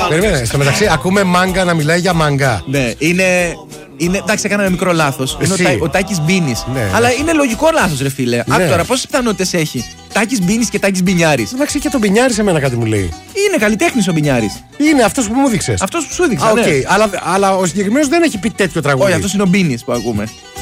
Περίμενε, στο μεταξύ ακούμε μάγκα να μιλάει για μάγκα. Ναι, είναι. Εντάξει, έκανα ένα μικρό λάθος. Είναι ο Τάκης Μπίνης. Ναι, αλλά είναι λογικό λάθος, ρε φίλε. Ναι. Άκου τώρα, πόσες πιθανότητες έχει Τάκης Μπίνης και Τάκης Μπινιάρης. Εντάξει, και το Μπινιάρης εμένα κάτι μου λέει. Είναι καλλιτέχνης ο Μπινιάρης. Είναι αυτός που μου δείξες. Αυτός που σου έδειξα. Okay. Ναι. Αλλά ο συγκεκριμένος δεν έχει πει τέτοιο τραγούδι. Όχι, αυτός είναι ο Μπίνης που ακούμε.